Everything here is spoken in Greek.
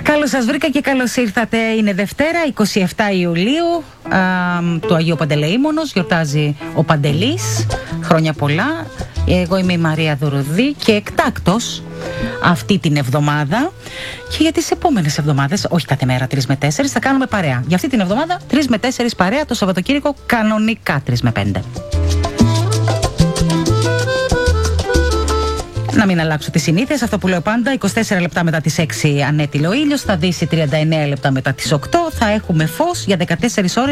Καλώς σας βρήκα και καλώς ήρθατε. Είναι Δευτέρα, 27 Ιουλίου, του Αγίου Παντελεήμονος. Γιορτάζει ο Παντελής. Χρόνια πολλά. Εγώ είμαι η Μαρία Δουρουδή και εκτάκτος αυτή την εβδομάδα και για τις επόμενες εβδομάδες, όχι κάθε μέρα 3 με 4, θα κάνουμε παρέα. Για αυτή την εβδομάδα 3 με 4 παρέα, το Σαββατοκύριακο κανονικά 3 με 5. Να μην αλλάξω τις συνήθειες, αυτό που λέω πάντα, 24 λεπτά μετά τις 6 ανέτειλε ο ήλιος, θα δύσει 39 λεπτά μετά τις 8, θα έχουμε φως για 14 ώρες.